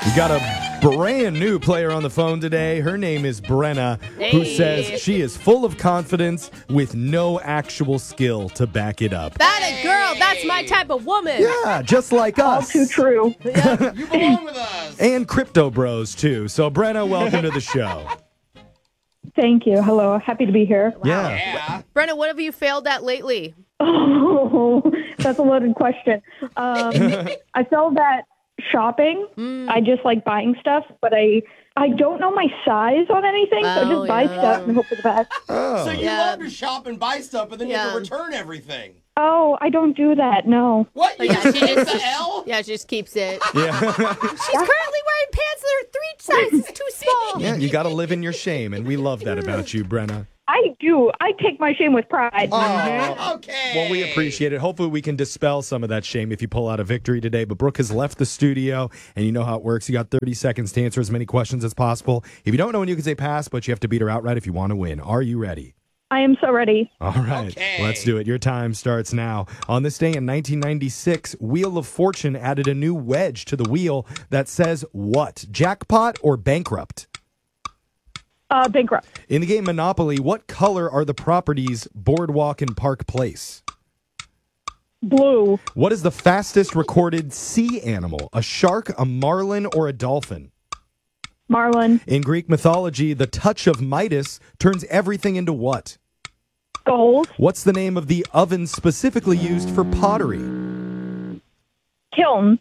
We got a brand new player on the phone today. Her name is Brenna, who says she is full of confidence with no actual skill to back it up. That a girl. That's my type of woman. Yeah, just like All us. too true. You belong with us. And Crypto Bros, too. So, Brenna, welcome to the show. Thank you. Hello. Happy to be here. Yeah. Yeah. Brenna, what have you failed at lately? Oh, that's a loaded question. I failed at shopping. I just like buying stuff, but I don't know my size on anything, so I just buy stuff and hope for the best. So you Yeah. love to shop and buy stuff, but then you have to return everything. Oh, I don't do that. No. What? You Yeah, just she take is- the L? Yeah, she just keeps it. Yeah. She's currently wearing pants that are 3 sizes too small. Yeah, you got to live in your shame, and we love that about you, Brenna. I do. I take my shame with pride. Oh, okay. Well, we appreciate it. Hopefully, we can dispel some of that shame if you pull out a victory today. But Brooke has left the studio, and you know how it works. You got 30 seconds to answer as many questions as possible. If you don't know when you can say pass, but you have to beat her outright if you want to win. Are you ready? I am so ready. All right, Okay. let's do it. Your time starts now. On this day in 1996, Wheel of Fortune added a new wedge to the wheel that says what? Jackpot or bankrupt? Bankrupt. In the game Monopoly, what color are the properties Boardwalk and Park Place? Blue. What is the fastest recorded sea animal? A shark, a marlin, or a dolphin? Marlin. In Greek mythology, the touch of Midas turns everything into what? Gold. What's the name of the oven specifically used for pottery? Kiln.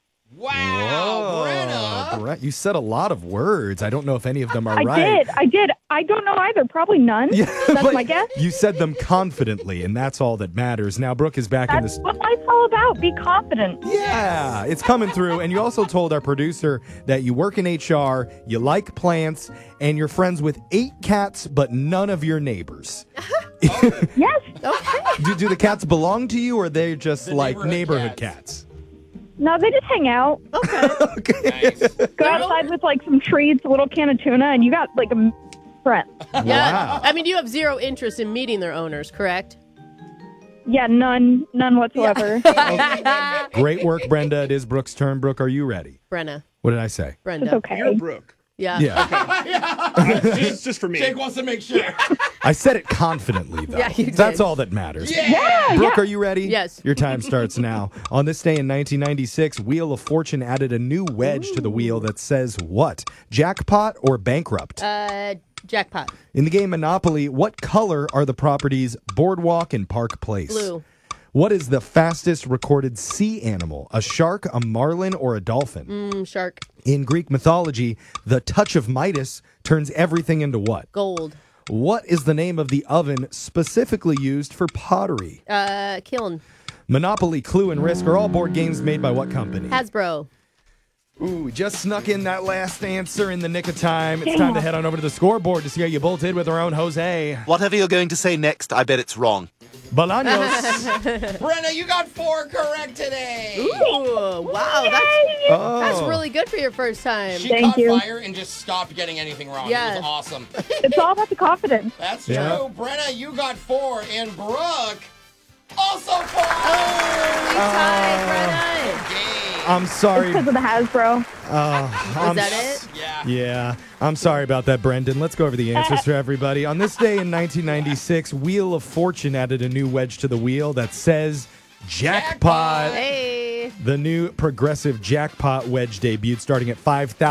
Wow, Brenna. Brett, you said a lot of words. I don't know if any of them are I right. did. I don't know either. Probably none. That's but my guess. You said them confidently, and that's all that matters. Now, Brooke is back in That's this. what life's all about. Be confident. Yeah, it's coming through. And you also told our producer that you work in HR, you like plants, and you're friends with 8 cats, but none of your neighbors. Yes. Do the cats belong to you, or they're just The like neighborhood neighborhood cats. cats? No, they just hang out. Nice. Go outside with like some treats, a little can of tuna, and you got like a friend. Yeah. Wow. I mean, you have zero interest in meeting their owners, correct? Yeah, none whatsoever. Great work, Brenda. It is Brooke's turn. Brooke, are you ready? Brenna. What did I say? Brenda. It's okay. You're Brooke. Yeah. Yeah. Just for me. Jake wants to make sure. I said it confidently, though. Yeah, you That's did. all that matters. Yeah. Brooke, are you ready? Yes. Your time starts now. On this day in 1996, Wheel of Fortune added a new wedge to the wheel that says what? Jackpot or bankrupt? Jackpot. In the game Monopoly, what color are the properties Boardwalk and Park Place? Blue. What is the fastest recorded sea animal? A shark, a marlin, or a dolphin? Shark. In Greek mythology, the touch of Midas turns everything into what? Gold. What is the name of the oven specifically used for pottery? Kiln. Monopoly, Clue, and Risk are all board games made by what company? Hasbro. Ooh, we just snuck in that last answer in the nick of time. It's time to head on over to the scoreboard to see how you both did with our own Jose Whatever you're going to say next, I bet it's wrong. Bolaños. Brenna, you got 4 correct today. Ooh, wow. That's really good for your first time. She Thank caught you. fire and just stopped getting anything wrong. Yeah. It was awesome. It's all about the confidence. That's Yeah. true. Brenna, you got 4, and Brooke also 4. We tied, Brenna. Game. I'm sorry. Because of the Hasbro. Is that it? Yeah. Yeah, I'm sorry about that, Brendan. Let's go over the answers for everybody. On this day in 1996, Wheel of Fortune added a new wedge to the wheel that says Jackpot. Hey. The new progressive jackpot wedge debuted starting at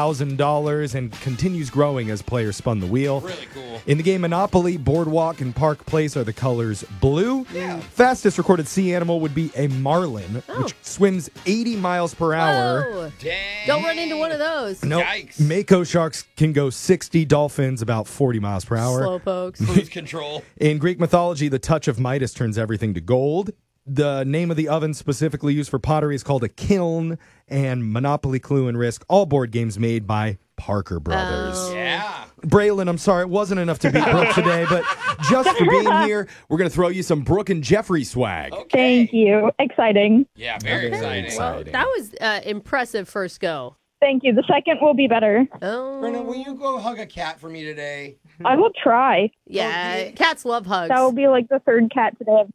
$5,000 and continues growing as players spun the wheel. Really cool. In the game Monopoly, Boardwalk and Park Place are the colors blue. Fastest recorded sea animal would be a marlin, which swims 80 miles per hour. Whoa. Dang. Don't run into one of those. No, Yikes. Mako sharks can go 60, dolphins about 40 miles per hour. Slowpokes. Cruise control. In Greek mythology, the touch of Midas turns everything to gold. The name of the oven specifically used for pottery is called a kiln, and Monopoly, Clue, and Risk, all board games made by Parker Brothers. Yeah. Braylon, I'm sorry, it wasn't enough to beat Brooke today, but just for being here, we're going to throw you some Brooke and Jeffrey swag. Okay. Thank you. Exciting. Yeah, very exciting. Well, that was impressive first go. Thank you. The second will be better. Oh. Brenna, will you go hug a cat for me today? I will try. Yeah, cats love hugs. That will be like the third cat today.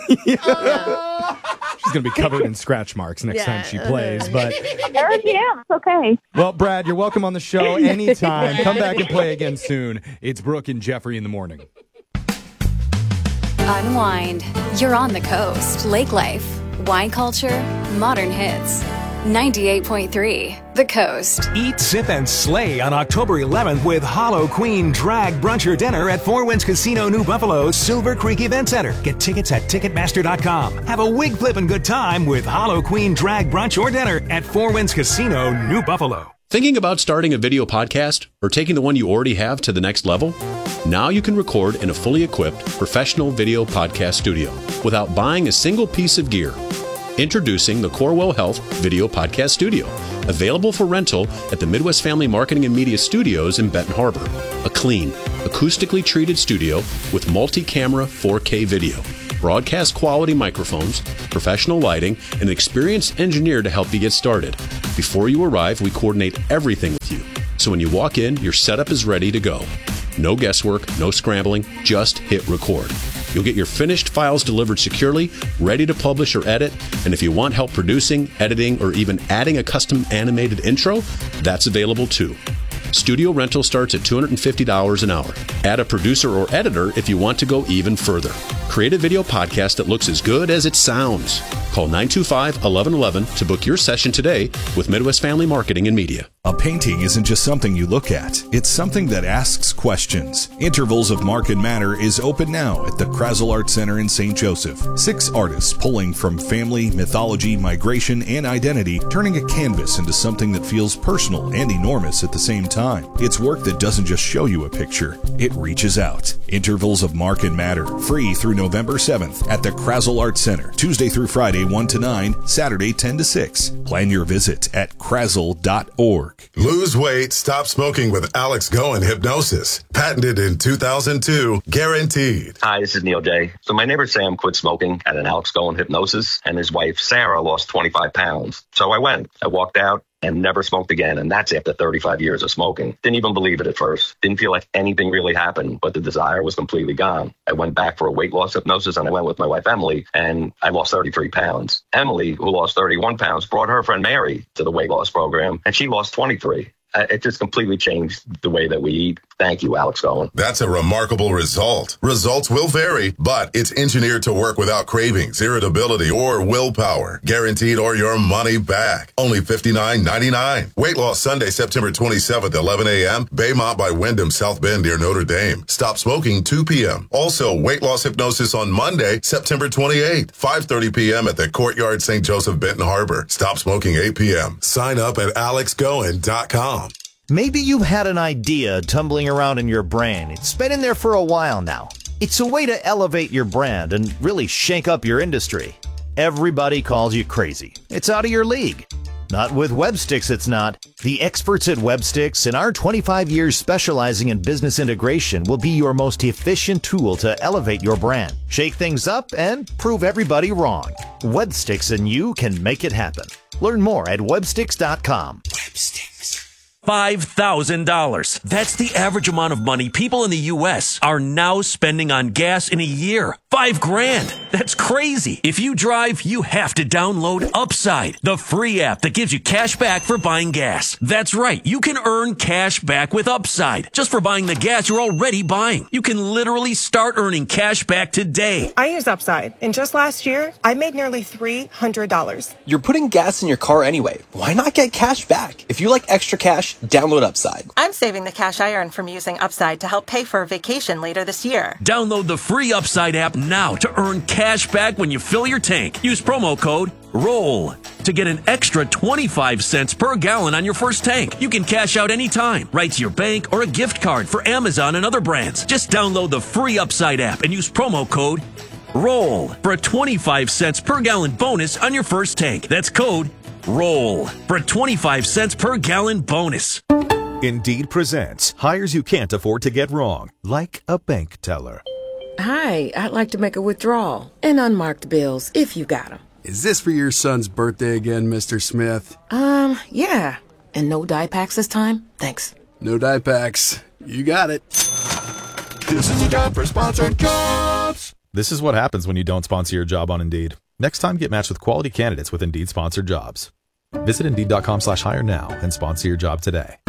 She's going to be covered in scratch marks next time she plays. But I already am. It's okay. well, Brad, you're welcome on the show anytime. Come back and play again soon. It's Brooke and Jeffrey in the morning. Unwind. You're on the coast. Lake life, wine culture, modern hits. 98.3 The Coast. Eat, sip, and slay on October 11th with Hollow Queen Drag Brunch or Dinner at Four Winds Casino New Buffalo's Silver Creek Event Center. Get tickets at Ticketmaster.com. Have a wig flipping good time with Hollow Queen Drag Brunch or Dinner at Four Winds Casino New Buffalo. Thinking about starting a video podcast or taking the one you already have to the next level? Now you can record in a fully equipped professional video podcast studio without buying a single piece of gear. Introducing the Corwell Health Video Podcast Studio, available for rental at the Midwest Family Marketing and Media Studios in Benton Harbor. A clean, acoustically treated studio with multi-camera 4K video, broadcast quality microphones, professional lighting, and an experienced engineer to help you get started. Before you arrive, we coordinate everything with you. So when you walk in, your setup is ready to go. No guesswork, no scrambling, just hit record. You'll get your finished files delivered securely, ready to publish or edit, and if you want help producing, editing, or even adding a custom animated intro, that's available too. Studio rental starts at $250 an hour. Add a producer or editor if you want to go even further. Create a video podcast that looks as good as it sounds. Call 925-1111 to book your session today with Midwest Family Marketing and Media. A painting isn't just something you look at. It's something that asks questions. Intervals of Mark and Matter is open now at the Krazel Art Center in St. Joseph. 6 artists pulling from family, mythology, migration, and identity, turning a canvas into something that feels personal and enormous at the same time. It's work that doesn't just show you a picture. It reaches out. Intervals of Mark and Matter, free through November 7th at the Krazel Art Center, Tuesday through Friday 1 to 9, Saturday 10 to 6. Plan your visit at krazel.org. Lose weight, stop smoking with Alex Goen Hypnosis. Patented in 2002, guaranteed. Hi, this is Neil J. So my neighbor Sam quit smoking at an Alex Goen Hypnosis, and his wife Sarah lost 25 pounds. So I went. I walked out and never smoked again, and that's after 35 years of smoking. Didn't even believe it at first. Didn't feel like anything really happened, but the desire was completely gone. I went back for a weight loss hypnosis, and I went with my wife Emily, and I lost 33 pounds. Emily, who lost 31 pounds, brought her friend Mary to the weight loss program, and she lost 23. It just completely changed the way that we eat. Thank you, Alex Goen. That's a remarkable result. Results will vary, but it's engineered to work without cravings, irritability, or willpower. Guaranteed or your money back. Only $59.99. Weight loss Sunday, September 27th, 11 a.m. Baymont by Wyndham, South Bend near Notre Dame. Stop smoking 2 p.m. Also, weight loss hypnosis on Monday, September 28th, 5:30 p.m. at the Courtyard St. Joseph, Benton Harbor. Stop smoking 8 p.m. Sign up at alexgoen.com. Maybe you've had an idea tumbling around in your brain. It's been in there for a while now. It's a way to elevate your brand and really shake up your industry. Everybody calls you crazy. It's out of your league. Not with Websticks, it's not. The experts at Websticks and our 25 years specializing in business integration will be your most efficient tool to elevate your brand, shake things up, and prove everybody wrong. Websticks and you can make it happen. Learn more at websticks.com. $5,000. That's the average amount of money people in the U.S. are now spending on gas in a year. $5,000. That's crazy. If you drive, you have to download Upside, the free app that gives you cash back for buying gas. That's right. You can earn cash back with Upside just for buying the gas you're already buying. You can literally start earning cash back today. I use Upside, and just last year, I made nearly $300. You're putting gas in your car anyway. Why not get cash back? If you like extra cash, download Upside. I'm saving the cash I earn from using Upside to help pay for a vacation later this year. Download the free Upside app now to earn cash back when you fill your tank. Use promo code ROLL to get an extra 25 cents per gallon on your first tank. You can cash out anytime, right to your bank or a gift card for Amazon and other brands. Just download the free Upside app and use promo code ROLL for a 25 cents per gallon bonus on your first tank. That's code ROLL for a 25 cents per gallon bonus. Indeed presents hires you can't afford to get wrong, like a bank teller. Hi, I'd like to make a withdrawal and unmarked bills if you got them. Is this for your son's birthday again, Mr. Smith? Yeah. And no dye packs this time? Thanks. No dye packs. You got it. This is a job for Sponsored Jobs. This is what happens when you don't sponsor your job on Indeed. Next time, get matched with quality candidates with Indeed sponsored jobs. Visit Indeed.com/hire now and sponsor your job today.